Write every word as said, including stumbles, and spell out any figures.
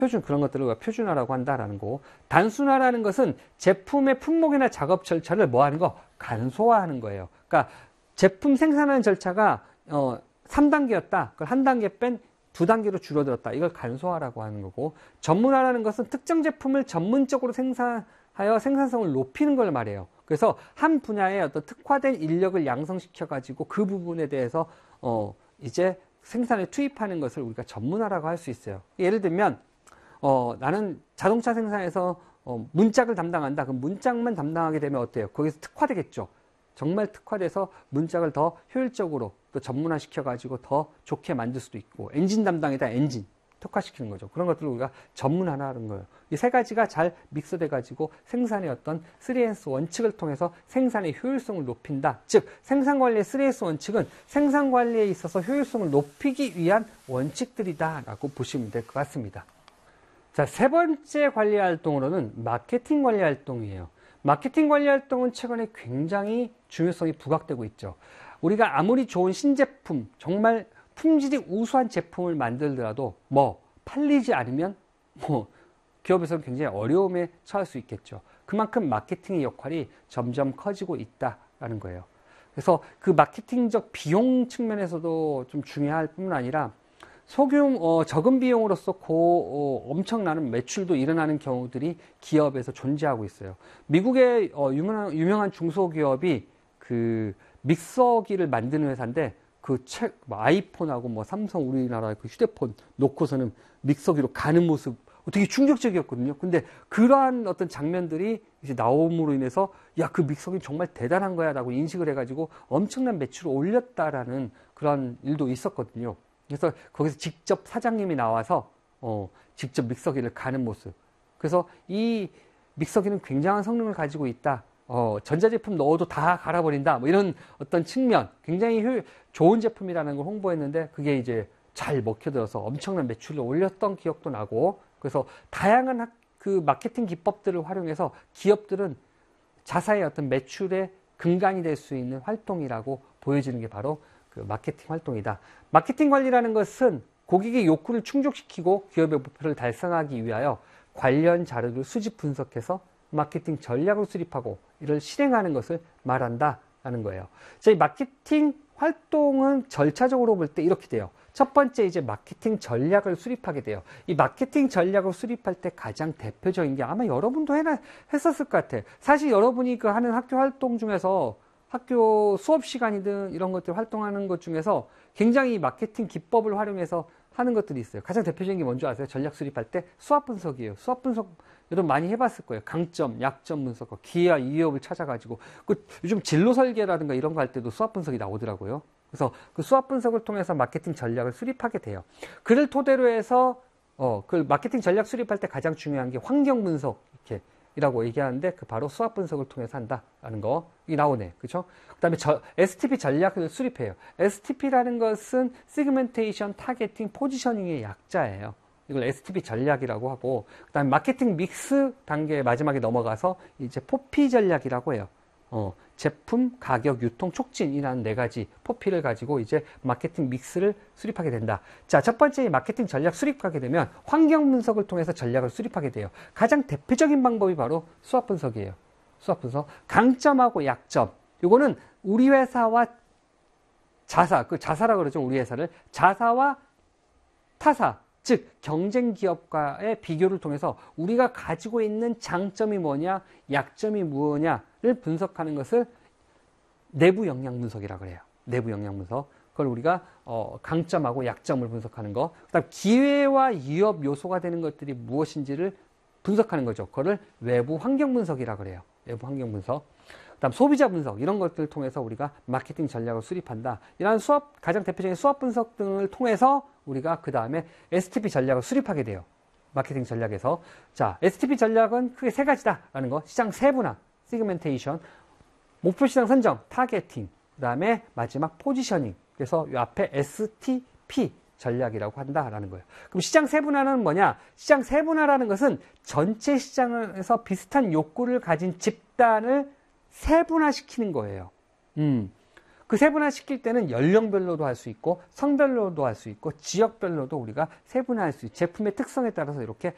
표준, 그런 것들을 우리가 표준화라고 한다라는 거고, 단순화라는 것은 제품의 품목이나 작업 절차를 뭐 하는 거? 간소화하는 거예요. 그러니까 제품 생산하는 절차가 어, 삼 단계였다. 그걸 한 단계 뺀 두 단계로 줄어들었다. 이걸 간소화라고 하는 거고, 전문화라는 것은 특정 제품을 전문적으로 생산하여 생산성을 높이는 걸 말해요. 그래서 한 분야에 어떤 특화된 인력을 양성시켜 가지고 그 부분에 대해서 어, 이제 생산에 투입하는 것을 우리가 전문화라고 할 수 있어요. 예를 들면 어, 나는 자동차 생산에서 어, 문짝을 담당한다. 그럼 문짝만 담당하게 되면 어때요? 거기서 특화되겠죠. 정말 특화돼서 문짝을 더 효율적으로 또 전문화 시켜가지고 더 좋게 만들 수도 있고, 엔진 담당에다 엔진 특화시키는 거죠. 그런 것들을 우리가 전문화하는 거예요. 이 세 가지가 잘 믹스돼가지고 생산의 어떤 쓰리 에스 원칙을 통해서 생산의 효율성을 높인다. 즉, 생산관리의 쓰리 에스 원칙은 생산관리에 있어서 효율성을 높이기 위한 원칙들이다라고 보시면 될 것 같습니다. 자, 세 번째 관리 활동으로는 마케팅 관리 활동이에요. 마케팅 관리 활동은 최근에 굉장히 중요성이 부각되고 있죠. 우리가 아무리 좋은 신제품, 정말 품질이 우수한 제품을 만들더라도 뭐 팔리지 않으면 뭐 기업에서는 굉장히 어려움에 처할 수 있겠죠. 그만큼 마케팅의 역할이 점점 커지고 있다라는 거예요. 그래서 그 마케팅적 비용 측면에서도 좀 중요할 뿐만 아니라 소규모, 어, 적은 비용으로서 고, 어, 엄청나는 매출도 일어나는 경우들이 기업에서 존재하고 있어요. 미국의 어, 유명한, 유명한 중소기업이 그 믹서기를 만드는 회사인데, 그 책, 뭐 아이폰하고 뭐 삼성 우리나라 그 휴대폰 놓고서는 믹서기로 가는 모습 되게 충격적이었거든요. 근데 그러한 어떤 장면들이 이제 나옴으로 인해서 야, 그 믹서기 정말 대단한 거야 라고 인식을 해가지고 엄청난 매출을 올렸다라는 그런 일도 있었거든요. 그래서 거기서 직접 사장님이 나와서 어, 직접 믹서기를 가는 모습. 그래서 이 믹서기는 굉장한 성능을 가지고 있다. 어, 전자제품 넣어도 다 갈아버린다. 뭐 이런 어떤 측면, 굉장히 효, 좋은 제품이라는 걸 홍보했는데 그게 이제 잘 먹혀들어서 엄청난 매출을 올렸던 기억도 나고, 그래서 다양한 학, 그 마케팅 기법들을 활용해서 기업들은 자사의 어떤 매출의 근간이 될 수 있는 활동이라고 보여지는 게 바로 그 마케팅 활동이다. 마케팅 관리라는 것은 고객의 욕구를 충족시키고 기업의 목표를 달성하기 위하여 관련 자료를 수집 분석해서 마케팅 전략을 수립하고 이를 실행하는 것을 말한다라는 거예요. 저희 마케팅 활동은 절차적으로 볼 때 이렇게 돼요. 첫 번째, 이제 마케팅 전략을 수립하게 돼요. 이 마케팅 전략을 수립할 때 가장 대표적인 게 아마 여러분도 해나, 했었을 것 같아요. 사실 여러분이 그 하는 학교 활동 중에서 학교 수업 시간이든 이런 것들 활동하는 것 중에서 굉장히 마케팅 기법을 활용해서 하는 것들이 있어요. 가장 대표적인 게 뭔지 아세요? 전략 수립할 때 수압 분석이에요. 수압 분석 여러분 많이 해봤을 거예요. 강점, 약점 분석, 기회와 위협을 찾아가지고 그 요즘 진로 설계라든가 이런 거 할 때도 수압 분석이 나오더라고요. 그래서 그 수압 분석을 통해서 마케팅 전략을 수립하게 돼요. 그를 토대로 해서 어, 그 마케팅 전략 수립할 때 가장 중요한 게 환경 분석 이렇게 이라고 얘기하는데 그 바로 수압 분석을 통해서 한다라는 거 이 나오네. 그렇죠? 그다음에 저 에스티피 전략을 수립해요. 에스티피라는 것은 시그멘테이션, 타겟팅, 포지셔닝의 약자예요. 이걸 에스티피 전략이라고 하고, 그다음에 마케팅 믹스 단계 마지막에 넘어가서 이제 포피 전략이라고 해요. 어, 제품, 가격, 유통, 촉진이라는 네 가지 포피를 가지고 이제 마케팅 믹스를 수립하게 된다. 자, 첫 번째 마케팅 전략 수립하게 되면 환경 분석을 통해서 전략을 수립하게 돼요. 가장 대표적인 방법이 바로 수압 분석이에요. 수압 분석. 강점하고 약점. 이거는 우리 회사와 자사, 그 자사라 그러죠. 우리 회사를. 자사와 타사, 즉 경쟁 기업과의 비교를 통해서 우리가 가지고 있는 장점이 뭐냐, 약점이 뭐냐를 분석하는 것을 내부 역량 분석이라고 해요. 내부 역량 분석. 그걸 우리가 어, 강점하고 약점을 분석하는 거. 그다음 기회와 위협 요소가 되는 것들이 무엇인지를 분석하는 거죠. 그거를 외부 환경 분석이라고 그래요. 외부 환경 분석. 그다음 소비자 분석, 이런 것들을 통해서 우리가 마케팅 전략을 수립한다. 이러한 수업, 가장 대표적인 수업 분석 등을 통해서 우리가 그 다음에 에스티피 전략을 수립하게 돼요. 마케팅 전략에서. 자, 에스티피 전략은 크게 세 가지다라는 거. 시장 세분화, 시그멘테이션, 목표 시장 선정, 타겟팅, 그 다음에 마지막 포지셔닝. 그래서 이 앞에 에스티피 전략이라고 한다라는 거예요. 그럼 시장 세분화는 뭐냐? 시장 세분화라는 것은 전체 시장에서 비슷한 욕구를 가진 집단을 세분화시키는 거예요. 음. 그 세분화시킬 때는 연령별로도 할 수 있고 성별로도 할 수 있고 지역별로도 우리가 세분화할 수 있고 제품의 특성에 따라서 이렇게